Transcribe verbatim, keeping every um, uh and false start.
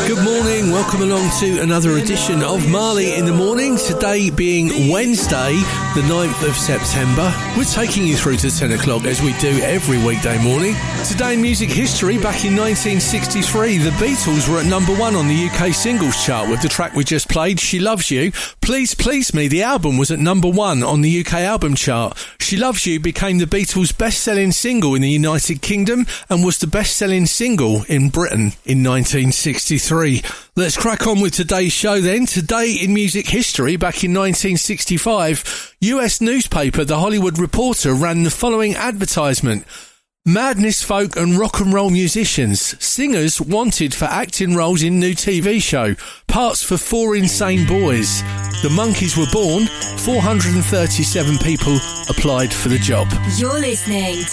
Good morning, welcome along to another edition of Marley in the Morning. Today being Wednesday, the ninth of September. We're taking you through to ten o'clock as we do every weekday morning. Today in music history, back in nineteen sixty-three, the Beatles were at number one on the U K singles chart with the track we just played, She Loves You. Please Please Me, the album, was at number one on the U K album chart. She Loves You became the Beatles' best-selling single in the United Kingdom and was the best-selling single in Britain in nineteen sixty-three. Let's crack on with today's show then. Today in music history, back in nineteen sixty-five, U S newspaper The Hollywood Reporter ran the following advertisement. Madness folk and rock and roll musicians, singers wanted for acting roles in new T V show, parts for four insane boys. The Monkees were born, four hundred thirty-seven people applied for the job. You're listening